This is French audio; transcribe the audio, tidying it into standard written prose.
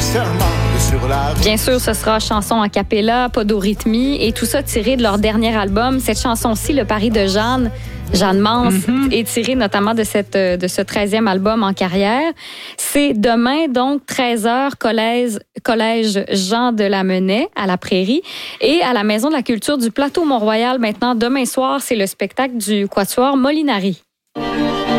serment sur la rue. Bien sûr, ce sera chanson a cappella, pas d'eurythmie, et tout ça tiré de leur dernier album. Cette chanson-ci, Le Paris de Jeanne Mance, est tirée notamment de ce 13e album en carrière. C'est demain, donc, 13h, collège Jean de Lamennais à la Prairie, et à la Maison de la Culture du Plateau Mont-Royal. Maintenant, demain soir, c'est le spectacle du Quatuor Molinari.